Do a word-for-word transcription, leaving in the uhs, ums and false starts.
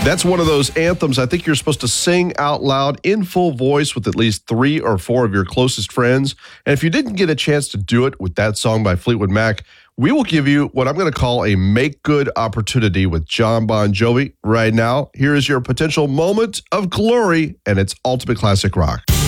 That's one of those anthems I think you're supposed to sing out loud in full voice with at least three or four of your closest friends. And if you didn't get a chance to do it with that song by Fleetwood Mac, we will give you what I'm going to call a make-good opportunity with Jon Bon Jovi right now. Here is your potential moment of glory, and it's ultimate classic rock.